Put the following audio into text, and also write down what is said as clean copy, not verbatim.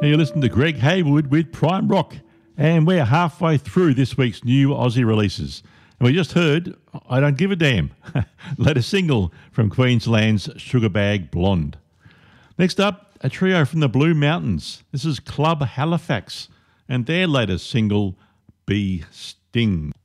Hey, you listen to Greg Haywood with Prime Rock, and we're halfway through this week's new Aussie releases. And we just heard I Don't Give a Damn, latest single from Queensland's Sugarbag Blonde. Next up, a trio from the Blue Mountains. This is Club Halifax and their latest single, Bee Sting.